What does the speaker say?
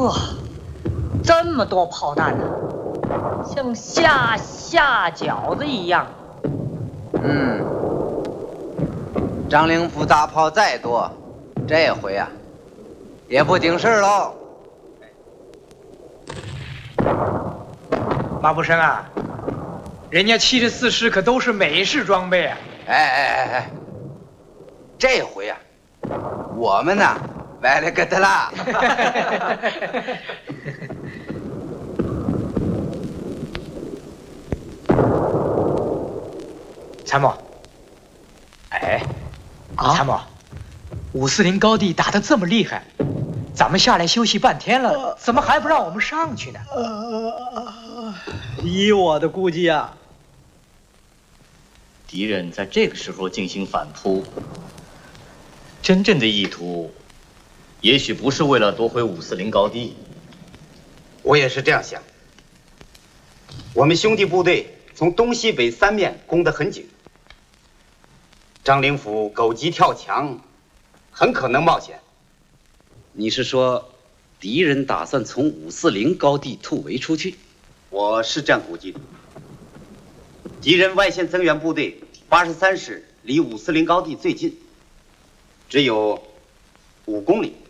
哇，这么多炮弹呢、像下饺子一样。 张灵甫大炮再多，这回啊，也不顶事喽。 马步生啊，人家74师可都是美式装备啊！ 哎，这回啊，我们呢歪了个的啦。 参谋，参谋，540高地打得这么厉害，咱们下来休息半天了，怎么还不让我们上去呢？ 依我的估计啊， 敌人在这个时候进行反扑，真正的意图，也许不是为了夺回540高地。 我也是这样想。我们兄弟部队从东西北三面攻得很紧，张灵甫狗急跳墙，很可能冒险。 你是说，敌人打算从540高地突围出去？ 我是这样估计的。敌人外线增援部队83师离540高地最近，只有5公里。